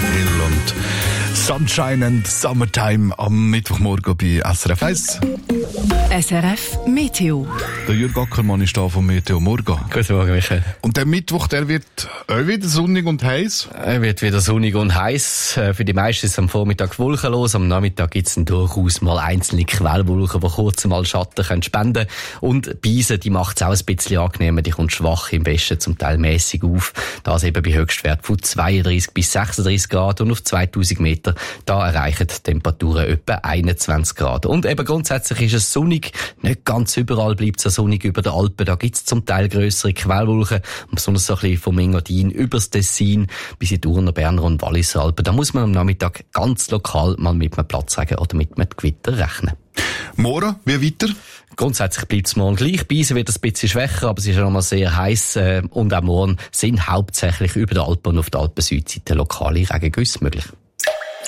Hill und Sunshine and Summertime am Mittwochmorgen bei SRF 1. SRF Meteo. Der Jürg Ackermann ist da vom Meteo Morgen. Guten Morgen, Michael. Und der Mittwoch, der wird auch wieder sonnig und heiß? Er wird wieder sonnig und heiß. Für die meisten ist es am Vormittag wolkenlos. Am Nachmittag gibt es durchaus mal einzelne Quellwolken, die kurz mal Schatten spenden können. Und Beise, die macht es auch ein bisschen angenehmer. Die kommt schwach im Westen, zum Teil mäßig auf. Das eben bei Höchstwert von 32 bis 36 Grad. Und auf 2000 Meter, da erreichen die Temperaturen etwa 21 Grad. Und eben grundsätzlich ist es sonnig. Nicht ganz überall bleibt es sonnig über den Alpen. Da gibt es zum Teil grössere Quellwolken. Besonders so ein bisschen vom Engadin übers Tessin bis in die Urner, Berner und Walliser Alpen. Da muss man am Nachmittag ganz lokal mal mit einem Platzregen oder mit einem Gewitter rechnen. Morgen, wie weiter? Grundsätzlich bleibt es morgen gleich. Beise wird ein bisschen schwächer, aber es ist ja noch mal sehr heiß. Und auch morgen sind hauptsächlich über den Alpen und auf der Alpen-Südseite lokale Regengüsse möglich.